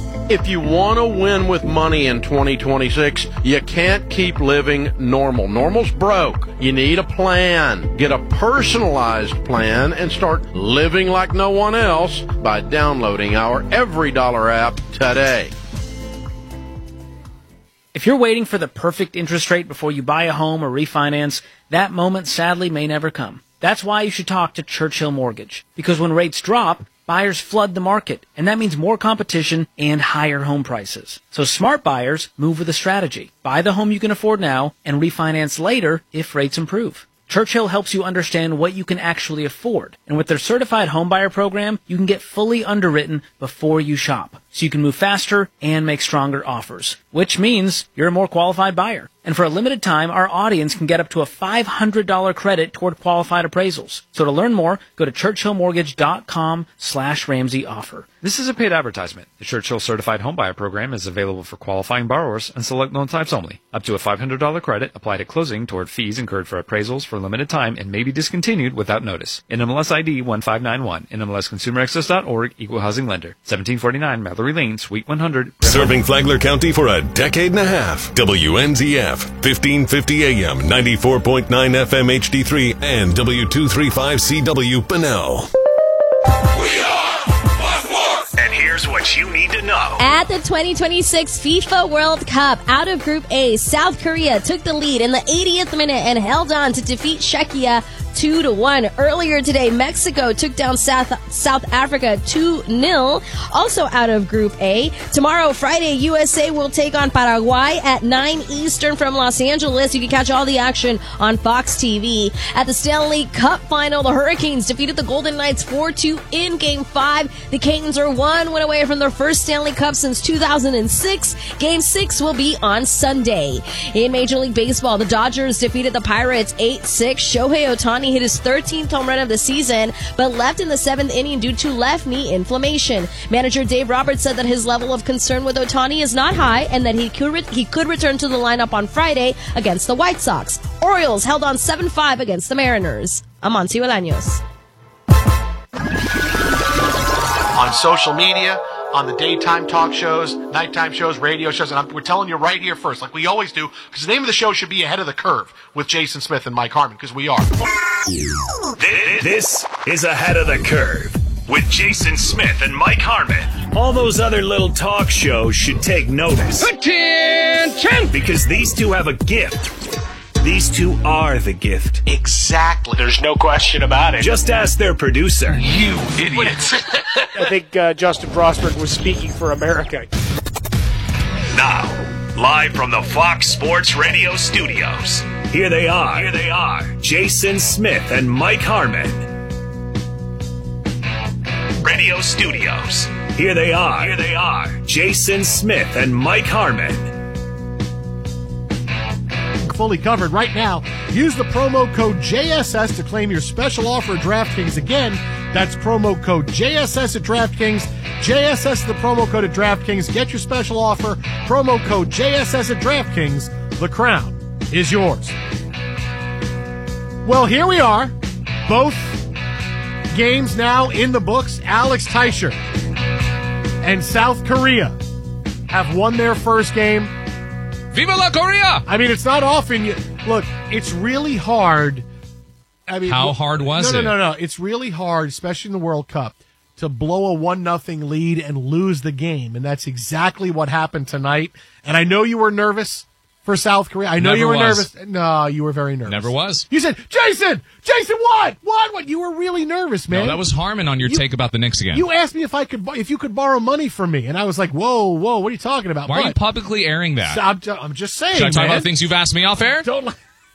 If you want to win with money in 2026, you can't keep living normal. Normal's broke. You need a plan. Get a personalized plan and start living like no one else by downloading our Every Dollar app today. If you're waiting for the perfect interest rate before you buy a home or refinance, that moment sadly may never come. That's why you should talk to Churchill Mortgage. Because when rates drop, buyers flood the market, and that means more competition and higher home prices. So smart buyers move with a strategy. Buy the home you can afford now and refinance later if rates improve. Churchill helps you understand what you can actually afford. And with their certified homebuyer program, you can get fully underwritten before you shop. So you can move faster and make stronger offers, which means you're a more qualified buyer. And for a limited time, our audience can get up to a $500 credit toward qualified appraisals. So to learn more, go to churchillmortgage.com/Ramsey offer. This is a paid advertisement. The Churchill Certified Homebuyer Program is available for qualifying borrowers and select loan types only. Up to a $500 credit applied at closing toward fees incurred for appraisals for a limited time and may be discontinued without notice. NMLS ID 1591. NMLSConsumerAccess.org. Equal Housing Lender. 1749 Mallory Lane, Suite 100. Serving Flagler County for a decade and a half. WNZF, 1550 AM, 94.9 FM HD3, and W235CW Bunnell. We are Buzzworks! And here's what you need to know. At the 2026 FIFA World Cup, out of Group A, South Korea took the lead in the 80th minute and held on to defeat Czechia 2-1. Earlier today, Mexico took down South Africa 2-0, also out of Group A. Tomorrow, Friday, USA will take on Paraguay at 9 Eastern from Los Angeles. You can catch all the action on Fox TV. At the Stanley Cup final, the Hurricanes defeated the Golden Knights 4-2 in Game 5. The Canes are 1 win away from their first Stanley Cup since 2006. Game 6 will be on Sunday. In Major League Baseball, the Dodgers defeated the Pirates 8-6. Shohei Ohtani hit his 13th home run of the season, but left in the 7th inning due to left knee inflammation. Manager Dave Roberts said that his level of concern with Ohtani is not high and that he could return to the lineup on Friday against the White Sox. Orioles held on 7-5 against the Mariners. Amancio Bolaños. On social media, on the daytime talk shows, nighttime shows, radio shows, and we're telling you right here first, like we always do, because the name of the show should be Ahead of the Curve with Jason Smith and Mike Harmon, because we are. This is Ahead of the Curve with Jason Smith and Mike Harmon. All those other little talk shows should take notice. Attention! Because these two have a gift. These two are the gift. Exactly. There's no question about it. Just ask their producer. You idiots. I think Justin Frostberg was speaking for America. Now, live from the Fox Sports Radio studios, here they are, Jason Smith and Mike Harmon. Radio studios, here they are, Jason Smith and Mike Harmon. Fully covered right now. Use the promo code JSS to claim your special offer at DraftKings. Again, that's promo code JSS at DraftKings. JSS is the promo code at DraftKings. Get your special offer. Promo code JSS at DraftKings. The crown is yours. Well, here we are. Both games now in the books. Alex Teicher and South Korea have won their first game. Viva la Korea! I mean, it's not often look, it's really hard. I mean, how hard was it? No. It's really hard, especially in the World Cup, to blow a 1-0 lead and lose the game. And that's exactly what happened tonight. And I know you were nervous for South Korea. I know you were nervous. No, you were very nervous. Never was. You said, Jason, what? You were really nervous, man. No, that was Harmon on your take about the Knicks again. You asked me if you could borrow money from me, and I was like, whoa, what are you talking about? Why are you publicly airing that? I'm just saying, Should I talk about things you've asked me off air? Don't.